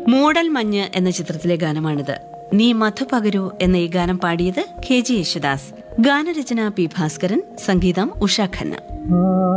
മൂടൽ മഞ്ഞ് എന്ന ചിത്രത്തിലെ ഗാനമാണിത്. നീ മധു പകരൂ എന്ന ഈ ഗാനം പാടിയത് കെ ജി യേശുദാസ്. ഗാനരചന പി ഭാസ്കരൻ, സംഗീതം ഉഷ ഖന്ന.